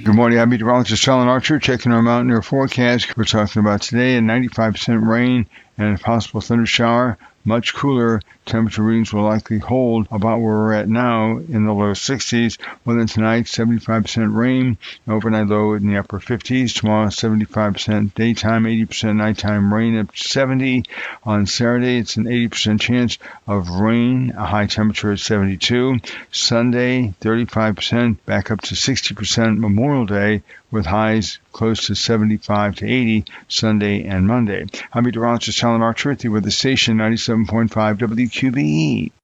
Good morning, I'm meteorologist Alan Archer checking our mountain air forecast. We're talking about today a 95% rain and a possible thunder shower. Much cooler. Temperature readings will likely hold about where we're at now in the low 60s. Well, then tonight, 75% rain, overnight low in the upper 50s. Tomorrow, 75% daytime, 80% nighttime rain up to 70. On Saturday, it's an 80% chance of rain, a high temperature at 72. Sunday, 35%, back up to 60% Memorial Day, with highs close to 75 to 80 Sunday and Monday. I'm meteorologist Alan Archer with the station 97.5 WQBE.